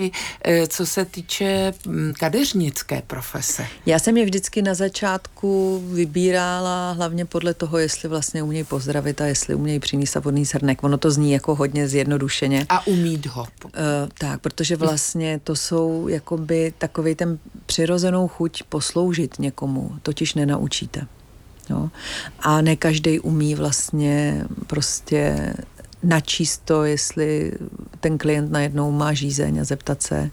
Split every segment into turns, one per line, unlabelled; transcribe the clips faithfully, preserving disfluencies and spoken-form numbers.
Co se týče kadeřnické profese.
Já jsem je vždycky na začátku vybírala hlavně podle toho, jestli vlastně umějí pozdravit a jestli umějí přinést vodný zhrnek. Ono to zní jako hodně zjednodušeně.
A umít ho.
Uh, tak, protože vlastně to jsou jakoby takovej ten přirozenou chuť posloužit někomu, totiž nenaučíte. Jo? A ne každý umí vlastně prostě načíst to, jestli ten klient najednou má žízeň a zeptat se.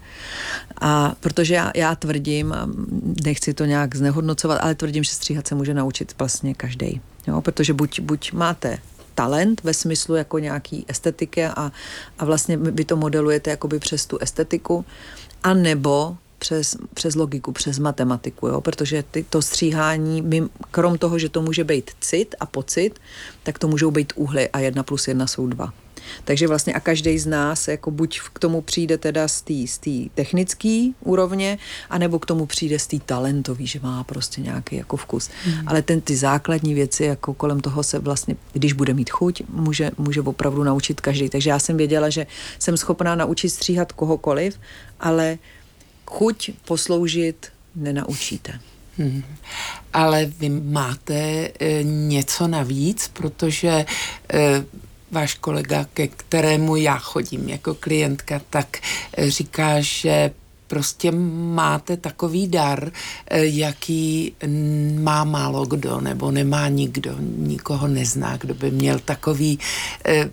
A protože já, já tvrdím, a nechci to nějak znehodnocovat, ale tvrdím, že stříhat se může naučit vlastně každej. Jo? Protože buď, buď máte talent ve smyslu jako nějaký estetiky a, a vlastně vy to modelujete jakoby přes tu estetiku, anebo Přes, přes logiku, přes matematiku, jo? Protože ty, to stříhání, my, krom toho, že to může být cit a pocit, tak to můžou být úhly a jedna plus jedna jsou dva. Takže vlastně a každý z nás jako buď k tomu přijde teda z té z té technické úrovně, anebo k tomu přijde z té talentový, že má prostě nějaký jako vkus. Hmm. Ale ten, ty základní věci, jako kolem toho se vlastně, když bude mít chuť, může, může opravdu naučit každý. Takže já jsem věděla, že jsem schopná naučit stříhat kohokoliv, ale chuť posloužit nenaučíte.
Hmm. Ale vy máte e, něco navíc, protože e, váš kolega, ke kterému já chodím jako klientka, tak e, říká, že prostě máte takový dar, e, jaký má málo kdo, nebo nemá nikdo, nikoho nezná, kdo by měl takový e,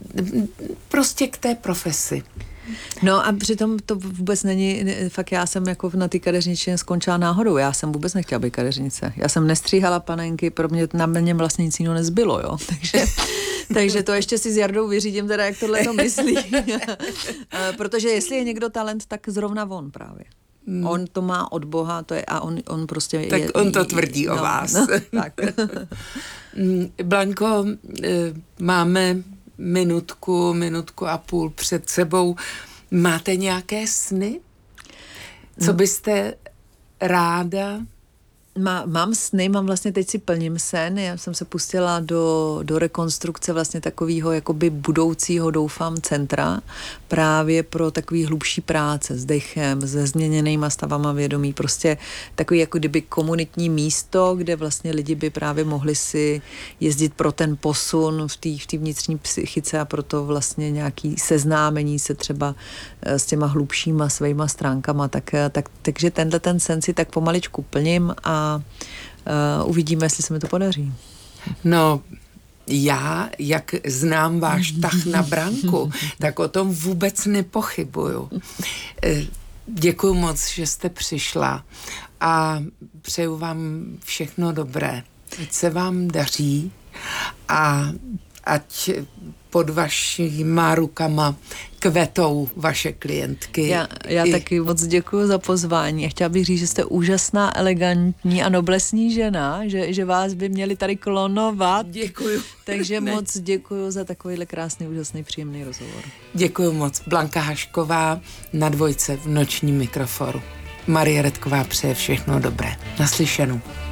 prostě k té profesi.
No a přitom to vůbec není, fakt já jsem jako na té kadeřničce skončila náhodou, já jsem vůbec nechtěla být kadeřnice. Já jsem nestříhala panenky, pro mě na mě vlastně nic jiného nezbylo, jo, takže, takže to ještě si s Jardou vyřídím teda, jak tohle to myslí. Protože jestli je někdo talent, tak zrovna on právě. Hmm. On to má od Boha, to je, a on, on prostě
tak
je...
on to tvrdí no, o vás.
No, tak.
Blanko, máme minutku, minutku a půl před sebou. Máte nějaké sny? Co byste ráda?
Má, mám sny, mám vlastně, teď si plním sen, já jsem se pustila do, do rekonstrukce vlastně takového jakoby budoucího, doufám, centra právě pro takový hlubší práce s dechem, se změněnýma stavama vědomí, prostě takový jako kdyby komunitní místo, kde vlastně lidi by právě mohli si jezdit pro ten posun v té v té vnitřní psychice a proto vlastně nějaký seznámení se třeba s těma hlubšíma svýma stránkama, tak, tak, takže tenhle ten sen si tak pomaličku plním a Uh, uvidíme, jestli se mi to podaří.
No, já, jak znám váš tah na branku, tak o tom vůbec nepochybuju. Děkuju moc, že jste přišla a přeju vám všechno dobré. Ať se vám daří a ať pod vašima rukama kvetou vaše klientky.
Já, já I... taky moc děkuji za pozvání a chtěla bych říct, že jste úžasná, elegantní a noblesní žena, že, že vás by měli tady klonovat.
Děkuju.
Takže ne. moc děkuji za takovýhle krásný, úžasný, příjemný rozhovor.
Děkuji moc. Blanka Hašková na Dvojce v nočním mikrofonu. Marie Redková přeje všechno dobré. Naslyšenou.